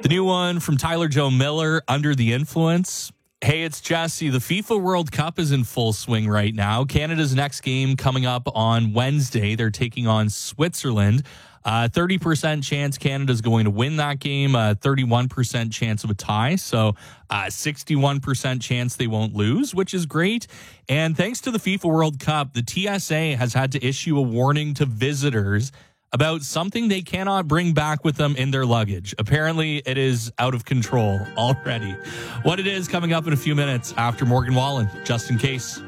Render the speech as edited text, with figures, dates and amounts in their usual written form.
The new one from Tyler Joe Miller, Under the Influence. Hey, it's Jesse. The FIFA World Cup is in full swing right now. Canada's next game coming up on Wednesday. They're taking on Switzerland. 30% chance Canada's going to win that game, 31% chance of a tie. So 61% chance they won't lose, which is great. And thanks to the FIFA World Cup, the TSA has had to issue a warning to visitors about something they cannot bring back with them in their luggage. Apparently, it is out of control already. What it is coming up in a few minutes after Morgan Wallen, just in case.